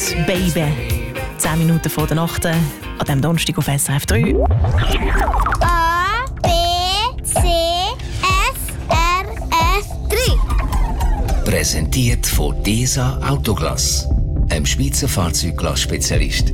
Baby. 10 Minuten vor der Nacht an diesem Donnerstag auf SRF 3. A, B, C, SRF 3. Präsentiert von DESA Autoglass, einem Schweizer Fahrzeugglass-Spezialist.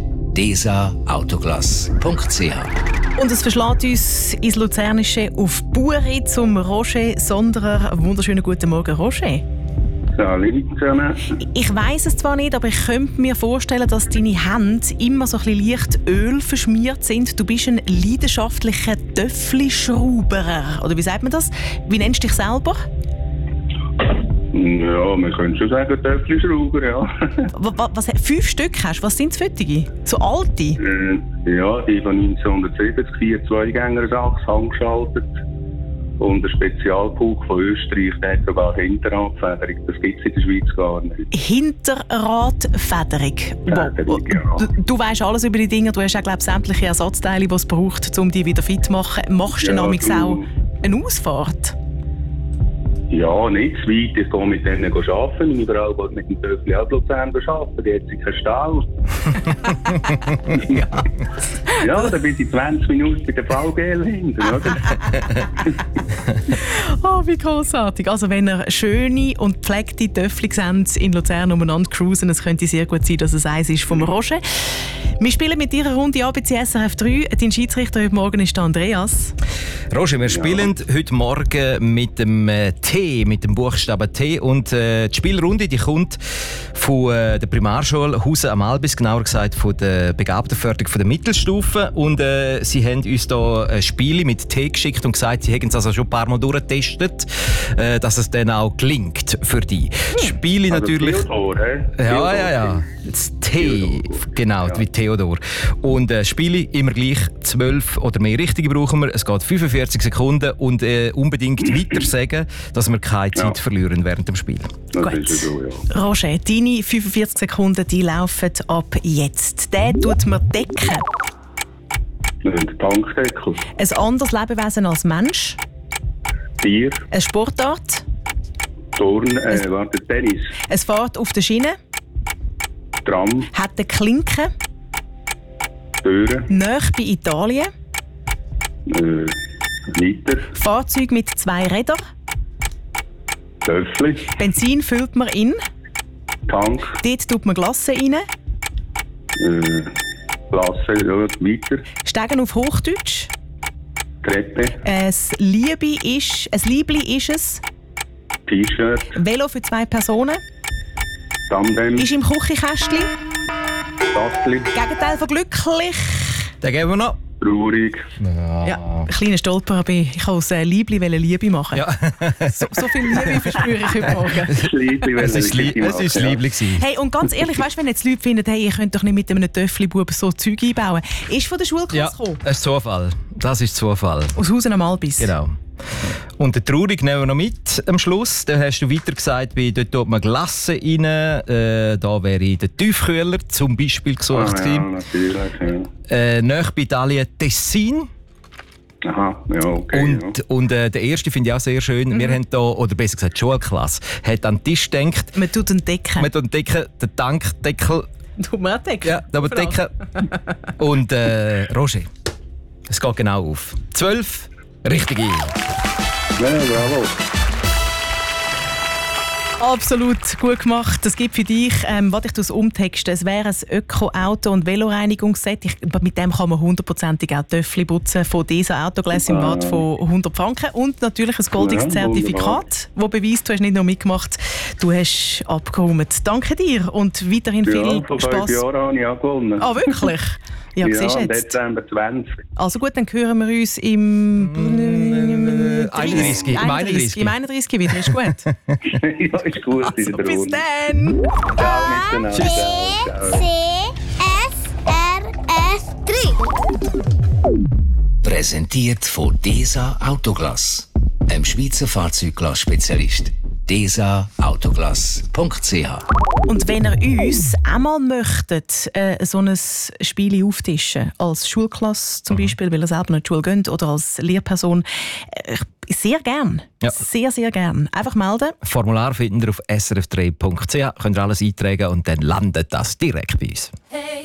DESAautoglass.ch. Und es verschlägt uns ins Luzernische auf Buri zum Roger Sonderer. Wunderschönen guten Morgen, Roger. Salut zusammen. Ich weiss es zwar nicht, aber ich könnte mir vorstellen, dass deine Hände immer so ein bisschen leicht Öl verschmiert sind. Du bist ein leidenschaftlicher Töffli-Schrauberer. Oder wie sagt man das? Wie nennst du dich selber? Ja, man könnte schon sagen, Töffli-Schrauber, ja. 5 Stück hast du? Was sind es für die? So alte? Ja, die von 1970, 4 Zweigängerachs, handgeschaltet. Und ein Spezialbuch von Österreich, der hat sogar Hinterradfederung. Das gibt es in der Schweiz gar nicht. Hinterradfederung? Federung, ja. Du weisst alles über die Dinge. Du hast auch, glaube ich, sämtliche Ersatzteile, die es braucht, um die wieder fit zu machen. Machst du Ja, nämlich auch eine Ausfahrt? Ja, nicht zu weit. Ich gehe mit denen arbeiten. Meine Frau geht mit dem Töffli auch Luzern arbeiten. Die hat sich keinen Stau. Ja, da bin ich 20 Minuten bei der VGL hinten, oder? Oh, wie großartig. Also wenn ihr schöne und gepflegte Töffli seht in Luzern umeinander cruisen, es könnte sehr gut sein, dass es eins ist vom Roger. Wir spielen mit dir eine Runde ABC SRF 3. Dein Schiedsrichter heute Morgen ist Andreas. Roger, wir spielen heute Morgen mit dem T, mit dem Buchstaben T. Und die Spielrunde die kommt von der Primarschule Hausen am Albis, genauer gesagt von der Begabtenförderung von der Mittelstufe. Und sie haben uns hier Spiele mit T geschickt und gesagt, sie hätten es also schon ein paar Mal durchgetestet, dass es dann auch gelingt für die. Spiele Also natürlich. Theodor, hä? Ja. Das T, genau, wie Theodor. Und Spiele immer gleich 12 oder mehr Richtige brauchen wir. Es geht 45 Sekunden und unbedingt weiter sagen, dass wir keine Zeit verlieren während dem Spiel. Das Gut. ist ja so, ja. Roger, deine 45 Sekunden die laufen ab jetzt. Der tut mir decken. Ein Tankdeckel. Ein anderes Lebewesen als Mensch. Tier. Eine Sportart. Tennis. Es fährt auf der Schiene. Tram. Hat eine Klinke. Türen. Nahe bei Italien. Liter. Fahrzeug mit 2 Rädern. Töffli. Benzin füllt man in. Tank. Dort tut man Glasse rein. Klasse. Ja, weiter. Steigen auf Hochdeutsch. Treppe. Ein Liebli ist es. T-Shirt. Velo für 2 Personen. Tandem. Ist im Küchenkästchen. Tachli. Gegenteil von glücklich. Den geben wir noch. Traurig. Ja, ein kleiner Stolper, aber ich wollte aus Liebli Liebe machen. Ja. So viel Liebe verspüre ich heute Morgen. Das Liebli, Es ist Liebling. Hey, und ganz ehrlich, weißt du, wenn jetzt Leute finden, hey, ihr könnt doch nicht mit einem Töffli-Bub so Zeug einbauen. Ist von der Schulklasse Ja, gekommen? das ist Zufall. Das ist Zufall. Aus Hausen am Albis. Genau. Und den Traurig nehmen wir noch mit am Schluss. Dann hast du weiter gesagt, dort tut man Glasse rein. Da wäre der Tiefkühler zum Beispiel gesucht. Ja, natürlich. Ja. Nahe bei Italien Tessin. Aha, ja, okay. Und der erste finde ich auch sehr schön. Wir haben da, oder besser gesagt, die Schulklasse, hat an den Tisch gedacht. Man tut einen Decken. Man tut den Tankdeckel. Tut man auch Decken? Ja, aber Decken. Und Roger, es geht genau auf. 12 Richtige. Ja, bravo. Absolut gut gemacht. Das gibt für dich, was ich das umtexte, es wäre ein Öko-Auto- und Veloreinigungsset. Mit dem kann man 100%ig auch Töffli putzen von DESA Autoglass im Wert von 100 Franken. Und natürlich ein goldiges Zertifikat, das beweist, du hast nicht nur mitgemacht, du hast abgeräumt. Danke dir und weiterhin viel Vor Spass. 5 Jahren habe ich auch gewonnen. Ah, wirklich? Ja, Ja, siehst du im jetzt. Dezember 20. Also gut, dann hören wir uns im 31. Im 31 wieder, ist gut. Ja, ist gut. Also, in der bis Runde. dann! Ciao miteinander. B, Ciao. C, SRF 3. Präsentiert von DESA Autoglass, einem Schweizer Fahrzeugglass-Spezialist. DESAautoglass.ch Und wenn ihr uns auch mal möchtet, so ein Spiel auftischen, als Schulklasse zum Beispiel, weil ihr selber noch in die Schule geht, oder als Lehrperson, sehr gern. Ja. Sehr, sehr gern. Einfach melden. Formular findet ihr auf srf3.ch, könnt ihr alles eintragen und dann landet das direkt bei uns. Hey.